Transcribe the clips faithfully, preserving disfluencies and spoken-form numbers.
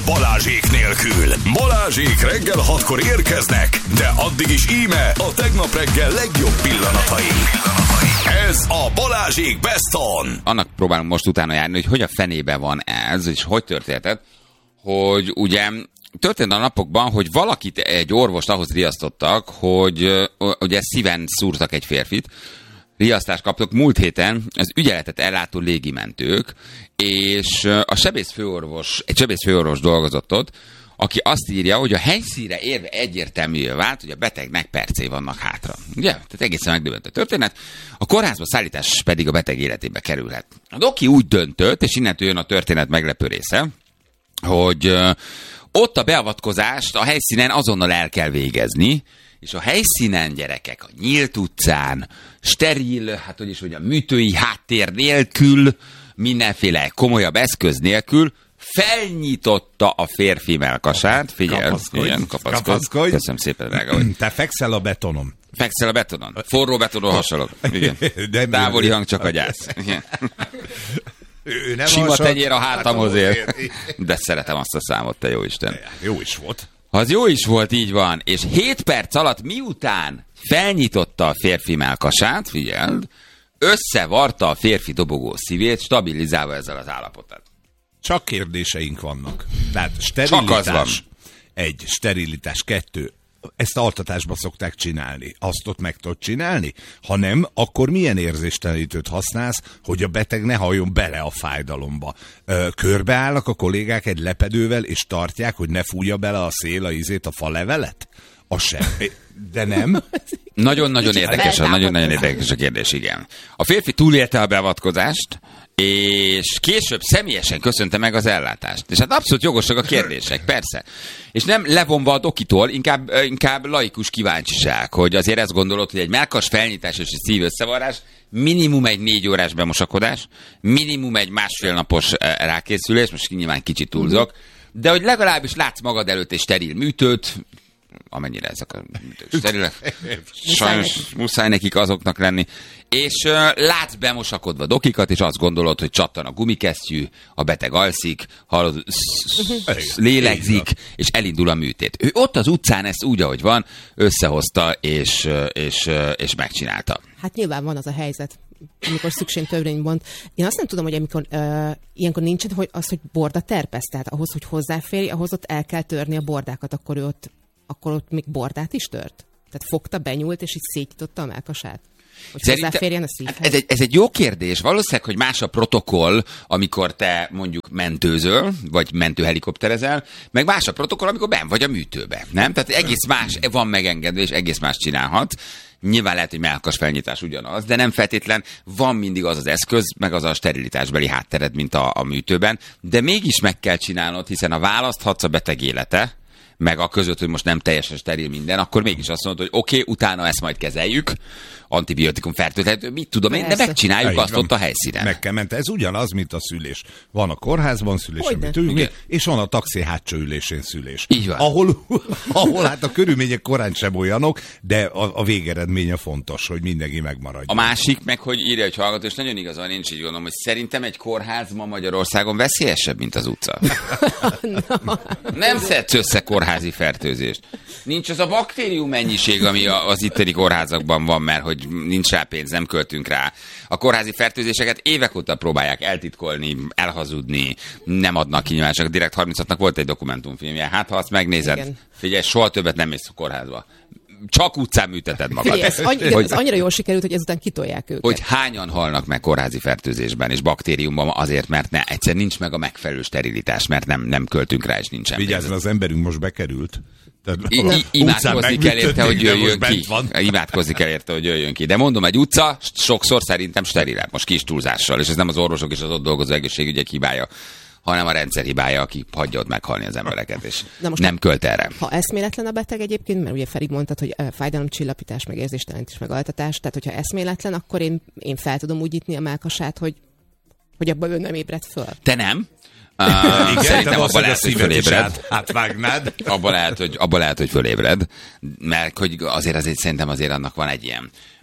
Balázsék nélkül. Balázsék reggel hatkor érkeznek, de addig is íme a tegnap reggel legjobb pillanatai. Ez a Balázsék Best On. Annak próbálunk most utána járni, hogy hogy a fenében van ez, és hogy történt, hogy ugye történt a napokban, hogy valakit, egy orvost ahhoz riasztottak, hogy ugye szíven szúrtak egy férfit, riasztást kaptak múlt héten az ügyeletet ellátó légimentők, és a sebészfőorvos, egy sebészfőorvos dolgozott ott, aki azt írja, hogy a helyszínre érve egyértelművé vált, hogy a betegnek percé vannak hátra. Ugye? Tehát egészen megdöbbent a történet. A kórházba szállítás pedig a beteg életébe kerülhet. A doki úgy döntött, és innentől jön a történet meglepő része, hogy uh, ott a beavatkozást a helyszínen azonnal el kell végezni, és a helyszínen, gyerekek, a nyílt utcán, steril, hát hogy is, hogy a műtői háttér nélkül, mindenféle komolyabb eszköz nélkül felnyitotta a férfi melkasát. Figyelj, kapaszkodj, igen, kapaszkodj. kapaszkodj. Köszönöm szépen, drága, hogy... Te fekszel a betonon. Fekszel a betonon. Forró betonon hasonló. Igen. Távoli hang, csak a gyász. Igen. Ő nem Sima hasad, tegyér a hátamhoz ér. ér. De szeretem azt a számot, te jó Isten. Jó is volt. Az jó is volt, így van. És hét perc alatt miután felnyitotta a férfi melkasát, figyeld, összevarta a férfi dobogó szívét, stabilizálva ezzel az állapotát. Csak kérdéseink vannak. Tehát sterilitás, egy, sterilitás, kettő. Ezt altatásba szokták csinálni. Azt ott meg tudod csinálni? Ha nem, akkor milyen érzéstelenítőt használsz, hogy a beteg ne halljon bele a fájdalomba? Körbeállnak a kollégák egy lepedővel, és tartják, hogy ne fújja bele a szél a ízét, a falevelet? Az sem. De nem? Nagyon-nagyon érdekes, nagyon-nagyon érdekes a kérdés, igen. A férfi túlélte a beavatkozást, és később személyesen köszönte meg az ellátást. És hát abszolút jogosak a kérdések, persze. És nem levonva a dokitól, inkább, inkább laikus kíváncsiság, hogy azért ezt gondolod, hogy egy melkas felnyitás és egy szív összevarrás minimum egy négy órás bemosakodás, minimum egy másfél napos rákészülés, most nyilván kicsit túlzok, de hogy legalábbis látsz magad előtt egy steril műtőt, amennyire ezek a műtők sterilek, sajnos muszáj nekik azoknak lenni, és uh, látsz bemosakodva dokikat, és azt gondolod, hogy csattan a gumikesztyű, a beteg alszik, hallod, lélegzik, és elindul a műtét. Ő ott az utcán ezt úgy, ahogy van, összehozta, és, és, és megcsinálta. Hát nyilván van az a helyzet, amikor szükség törvénybont. Én azt nem tudom, hogy amikor uh, ilyenkor nincsen hogy az, hogy borda terpesz, tehát ahhoz, hogy hozzáférj, ahhoz ott el kell törni a bordákat, akkor ő ott, akkor ott még bordát is tört? Tehát fogta, benyúlt, és így szétnyitotta a melkasát? Hogy hozzáférjen a szívhez? Hát ez, egy, ez egy jó kérdés. Valószínűleg, hogy más a protokoll, amikor te mondjuk mentőzöl, vagy mentőhelikopterezel, meg más a protokoll, amikor benn vagy a műtőbe. Nem? Tehát egész más van megengedve, és egész más csinálhat. Nyilván lehet, hogy melkas felnyitás ugyanaz, de nem feltétlen van mindig az az eszköz, meg az a sterilitásbeli háttered, mint a, a műtőben, de mégis meg kell csinálnod, hiszen ha választhatsz a beteg élete, meg a között, hogy most nem teljesen steril minden, akkor mégis azt mondod, hogy oké, okay, utána ezt majd kezeljük, antibiotikum fertőtlenítő, mit tudom én, de megcsináljuk azt ott a helyszínen. Meg kell menni. Ez ugyanaz, mint a szülés. Van a kórházban szülés, amit ülünk, és van a taxi hátsó ülésén szülés. Így van. Ahol, ahol hát a körülmények korán sem olyanok, de a, a végeredménye fontos, hogy mindenki megmaradjon. A másik meg, hogy írja egy hallgató, és nagyon igaz van, én is így gondolom, hogy szerintem egy kórház ma Magyarországon veszélyesebb, mint az utca. no. Nem szedsz össze kórházi fertőzést. Nincs az a baktérium mennyiség, ami az itteni kórházakban van, mert hogy nincs rá pénz, nem költünk rá. A kórházi fertőzéseket évek óta próbálják eltitkolni, elhazudni, nem adnak ki nyilván, csak Direkt harminchatnak volt egy dokumentumfilmje. Hát ha azt megnézed, igen. Figyelj, soha többet nem mész a kórházba. Csak utcán műteted magad. Figyelj, ez, annyi, hogy, ez annyira jól sikerült, hogy ezután kitolják őket. Hogy hányan halnak meg kórházi fertőzésben és baktériumban azért, mert ne, egyszer nincs meg a megfelelő sterilitás, mert nem, nem költünk rá, és nincsen. Vigyázzon, az emberünk most bekerült. I- I- imádkozni kell érte, hogy jöjjön ki. Imádkozni kell érte, hogy jöjjön ki. De mondom, egy utca sokszor szerintem sterilebb, most kis túlzással, és ez nem az orvosok és az ott dolgozó egészségügyek hibája, hanem a rendszer hibája, aki hagyja ott meghalni az embereket, és nem költ erre. Ha eszméletlen a beteg egyébként, mert ugye Feri mondtad, hogy fájdalomcsillapítás, meg érzéstelenítés, meg altatás, tehát hogyha eszméletlen, akkor én, én fel tudom úgy nyitni a melkasát, hogy, hogy abban ő nem ébred föl. Te nem? Uh, Igen, szerintem abban lehet, hogy fölébred. Átvágnád. Abban lehet, hogy, abba lehet, hogy fölébred, mert hogy azért, azért szerintem azért annak van egy ilyen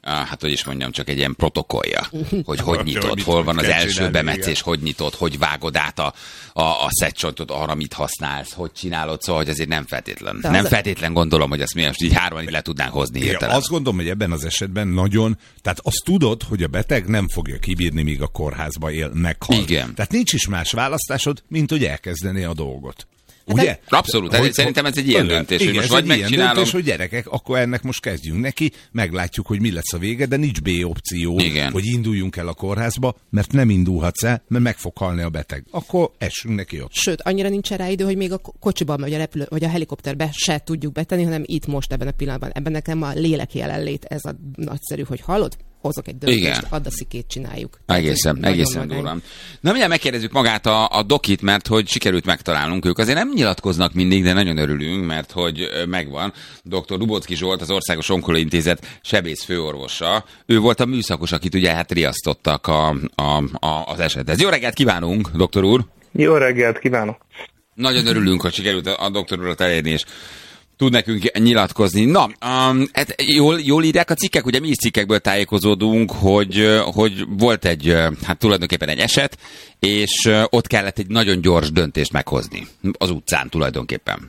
hát hogy is mondjam, csak egy ilyen protokollja, hogy hogy nyitott, hol van az első bemetszés, hogy nyitott, hogy vágod át a, a, a szedcsontot, arra mit használsz, hogy csinálod, szóval, hogy azért nem feltétlen. Nem feltétlen gondolom, hogy ezt mi most így hárman így le tudnánk hozni hirtelen. Ja, azt gondolom, hogy ebben az esetben nagyon, tehát azt tudod, hogy a beteg nem fogja kibírni, míg a kórházba él, meghal. Igen. Tehát nincs is más választásod, mint hogy elkezdeni a dolgot. Ugye? Abszolút, hogy, szerintem ez egy ilyen döntés, igen, hogy most vagy megcsinálom. Döntés, hogy gyerekek, akkor ennek most kezdjünk neki, meglátjuk, hogy mi lesz a vége, de nincs B opció, igen. hogy induljunk el a kórházba, mert nem indulhatsz el, mert meg fog halni a beteg. Akkor essünk neki ott. Sőt, annyira nincs rá idő, hogy még a kocsiban, vagy a repülő, vagy a helikopterbe se tudjuk betenni, hanem itt most ebben a pillanatban. Ebben nekem a lélek jelenlét, ez a nagyszerű, hogy hallod? Hozok egy döntést, igen. add a szikét, csináljuk. Egészen, egészen durván. Na mindjárt megkérdezzük magát a, a dokit, mert hogy sikerült megtalálnunk ők. Azért nem nyilatkoznak mindig, de nagyon örülünk, mert hogy megvan. doktor Dubocki Zsolt, az Országos Onkológiai Intézet sebész főorvosa. Ő volt a műszakos, akit ugye hát riasztottak a, a, a, az esethez. Jó reggelt kívánunk, doktor úr! Jó reggelt kívánok! Nagyon örülünk, hogy sikerült a, a doktor urat elérni, és tud nekünk nyilatkozni. Na, um, hát jól, jól írják a cikkek, ugye mi is cikkekből tájékozódunk, hogy, hogy volt egy, hát tulajdonképpen egy eset, és ott kellett egy nagyon gyors döntést meghozni. Az utcán tulajdonképpen.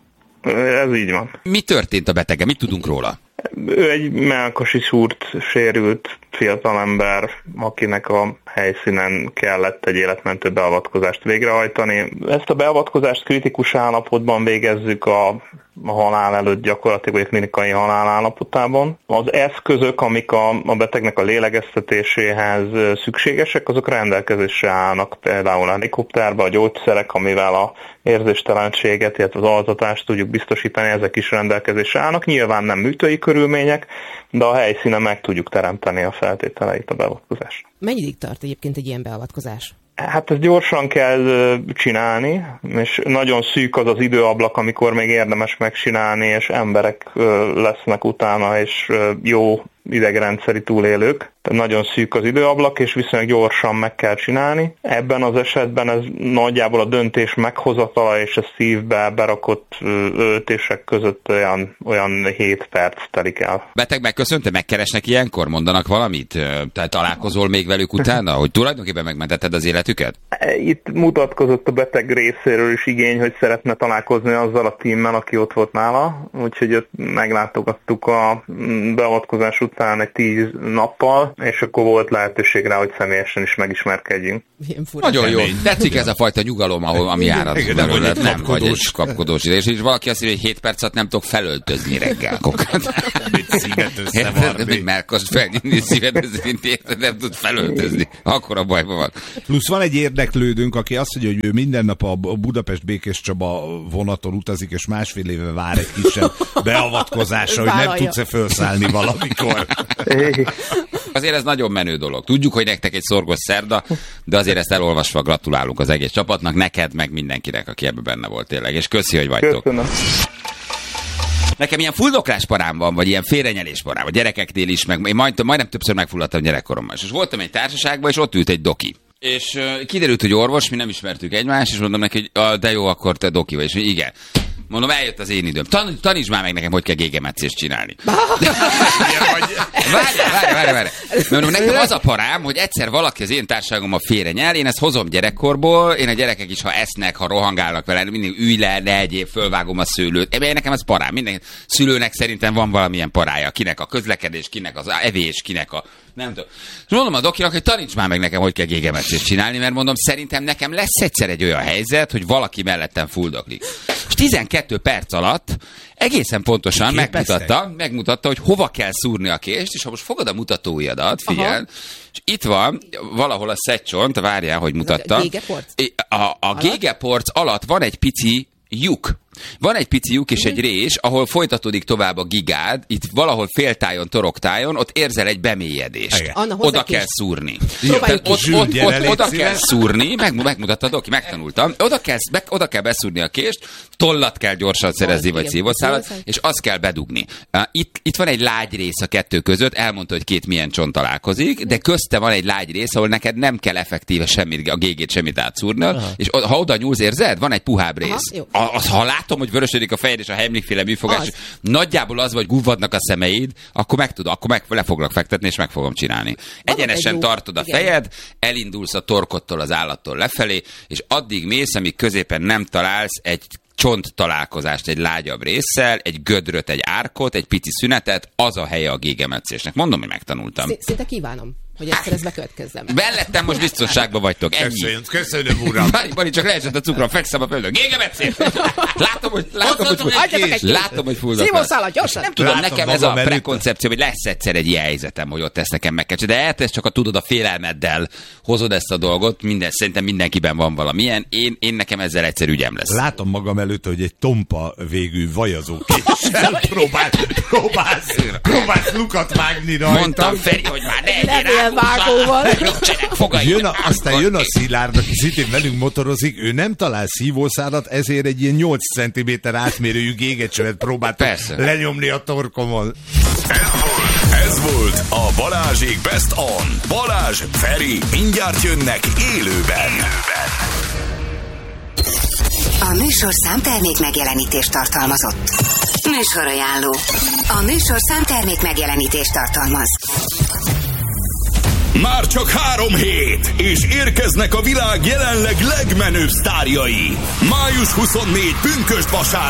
Ez így van. Mi történt a betege? Mit tudunk róla? Ő egy mellkasi súrt sérült fiatalember, akinek a helyszínen kellett egy életmentő beavatkozást végrehajtani. Ezt a beavatkozást kritikus állapotban végezzük a, a halál előtt, gyakorlatilag a klinikai halál állapotában. Az eszközök, amik a, a betegnek a lélegeztetéséhez szükségesek, azok rendelkezésre állnak, például a helikopterben, a gyógyszerek, amivel a érzéstelenséget, illetve az altatást tudjuk biztosítani, ezek is rendelkezésre állnak. Nyilván nem műtői körülmények, de a helyszínen meg tudjuk teremteni a feltételeit a beavatkozás. Mennyi ideig tart egyébként egy ilyen beavatkozás? Hát ezt gyorsan kell csinálni, és nagyon szűk az az időablak, amikor még érdemes megcsinálni, és emberek lesznek utána, és jó idegrendszeri túlélők. Tehát nagyon szűk az időablak, és viszonylag gyorsan meg kell csinálni. Ebben az esetben ez nagyjából a döntés meghozatala és a szívbe berakott öltések között olyan, olyan hét perc telik el. Beteg megköszönte, megkeresnek ilyenkor? Mondanak valamit? Tehát találkozol még velük utána, hogy tulajdonképpen megmentetted az életüket? Itt mutatkozott a beteg részéről is igény, hogy szeretne találkozni azzal a tímmel, aki ott volt nála, úgyhogy ott meglátogattuk a beavatkozás után egy tíz nappal, és akkor volt lehetőség rá, hogy személyesen is megismerkedjünk. Nagyon jó. Tetszik ez a fajta nyugalom, ahol, ami árad belőle. Nem vagy egy kapkodós ide. És így valaki azt mondja, hogy hét percet nem tudok felöltözni reggel. Mit szívet összevarni. Melkas felnyitni, szívet összevinni, nem tud felöltözni. Akkor a bajban van. Plusz van egy érdeklődőnk, aki azt mondja, hogy ő minden nap a Budapest-Békés Csaba vonaton utazik, és másfél éve vár egy kisebb beavatkozásra, hogy nem tudsz-e felszállni valamikor. Azért ez nagyon menő dolog. Tudjuk, hogy nektek egy szorgos szerda, de azért ezt elolvasva gratulálunk az egész csapatnak, neked, meg mindenkinek, aki ebben benne volt tényleg. És köszi, hogy vagytok. Köszönöm. Nekem ilyen fuldoklás parám van, vagy ilyen félrenyelés parám, a gyerekeknél is, meg én majd, majdnem többször megfulladtam gyerekkoromban. És voltam egy társaságban, és ott ült egy doki. És uh, kiderült, hogy orvos, mi nem ismertük egymást, és mondom neki, hogy ah, de jó, akkor te doki vagy. És hogy igen. Mondom, eljött az én időm. Tan- tanítsd már meg nekem, hogy kell gégemetszést csinálni. Várjál, várjál, várjál, várjál. Mondom, nekem az a parám, hogy egyszer valaki az én társaságommal félrenyel, én ezt hozom gyerekkorból, én a gyerekek is, ha esznek, ha rohangálnak vele, mindig ülj le, ne egyéb, fölvágom a szőlőt. Ebben nekem ez parám. Minden szülőnek szerintem van valamilyen parája. Kinek a közlekedés, kinek az evés, kinek a... Nem tudom. És mondom a dokinak, hogy taníts már meg nekem, hogy kell gégemetszést csinálni, mert mondom, szerintem nekem lesz egyszer egy olyan helyzet, hogy valaki mellettem fuldoklik. És tizenkét perc alatt egészen pontosan megmutatta, megmutatta, hogy hova kell szúrni a kést, és ha most fogod a mutatóujjadat, figyelj, aha, és itt van valahol a szedcsont, várjál, hogy mutatta. A gégeporc? A, a, a gégeporc alatt van egy pici lyuk. Van egy pici lyuk és egy rés, ahol folytatódik tovább a gigád, itt valahol féltájon, toroktájon, ott érzel egy bemélyedést. Anna, oda kell szúrni. Ott, ott, ott, ott oda kell szúrni, meg, megmutatta Doki, megtanultam. Oda kell, be, oda kell beszúrni a kést, tollat kell gyorsan szerezni, vagy szívószálat, és azt kell bedugni. Itt, itt van egy lágy rész a kettő között, elmondta, hogy két milyen csont találkozik, de közte van egy lágy rész, ahol neked nem kell effektíve semmit, a gégét semmit átszúrni, és ha oda nyúlsz, érzed? Van egy puhább rész. Aha, az, ha látom, hogy vörösödik a fejed és a Heimlich-féle műfogás, az. nagyjából az, vagy guvadnak a szemeid, akkor meg tud, akkor meg le foglak fektetni, és meg fogom csinálni. Egyenesen tartod a fejed, elindulsz a torkottól az állattól lefelé, és addig mész, amíg középen nem találsz egy csont találkozást egy lágyabb résszel, egy gödröt, egy árkot, egy pici szünetet, az a helye a gégemetszésnek. Mondom, hogy megtanultam. Szinte kívánom, hogy egyszer ez bekövetkezzen. Mellettem most biztonságban vagytok. Ennyi. Köszönöm, köszönöm, uram. Bari, Bari, csak leesett a cukrom, fekszem a földön. Gégemetszés! Látom, hogy látom, hogy, hogy, látom, hogy fulladtál. Szívószálat, gyorsan! Nem tudom, látom, nekem ez a előtt. prekoncepció, hogy lesz egyszer egy ilyen helyzetem, hogy ott ezt nekem meg kell csinálni. De eltesz csak a tudod, a félelmeddel hozod ezt a dolgot. Minden, szerintem mindenkiben van valamilyen. Én, én nekem ezzel egyszer ügyem lesz. Látom magam előtt, hogy egy tompa végű vajazó késsel próbál, próbálsz, próbálsz lukat vágni rajta. Mondtam, Feri, hogy már ne egyél Levélvágóval. Jön a, aztán jön a Szilárd, aki szintén velünk motorozik, ő nem talál szívószálat, ezért egy ilyen nyolc centiméter átmérőjű gégecsövet próbáltak Persze. lenyomni a torkomon. Ez volt a Balázsék Best On. Balázs, Feri, mindjárt jönnek élőben. A műsorszám termék megjelenítést tartalmazott. Műsorajánló. A műsorszám termék megjelenítést tartalmaz. Már csak három hét, és érkeznek a világ jelenleg legmenőbb sztárjai. május huszonnégy pünkösd vasárnap.